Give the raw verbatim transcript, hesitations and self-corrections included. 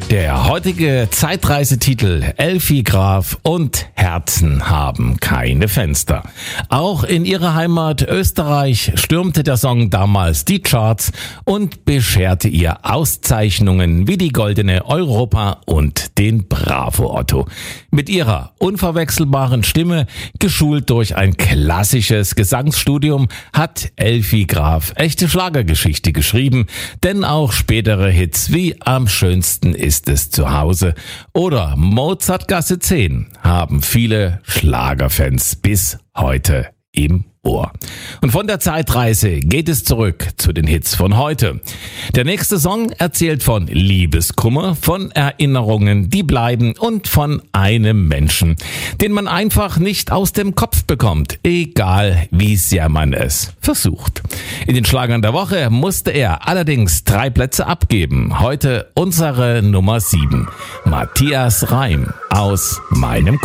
Der heutige Zeitreisetitel Elfi Graf und Herzen haben keine Fenster. Auch in ihrer Heimat Österreich stürmte der Song damals die Charts und bescherte ihr Auszeichnungen wie die Goldene Europa und den Bravo Otto. Mit ihrer unverwechselbaren Stimme, geschult durch ein klassisches Gesangsstudium, hat Elfi Graf echte Schlagergeschichte geschrieben, denn auch spätere Hits wie Am schönsten ist Ist es zu Hause oder Mozartgasse zehn haben viele Schlagerfans bis heute im Ohr. Und von der Zeitreise geht es zurück zu den Hits von heute. Der nächste Song erzählt von Liebeskummer, von Erinnerungen, die bleiben und von einem Menschen, den man einfach nicht aus dem Kopf bekommt, egal wie sehr man es versucht. In den Schlagern der Woche musste er allerdings drei Plätze abgeben. Heute unsere Nummer sieben. Matthias Reim aus meinem Kopf.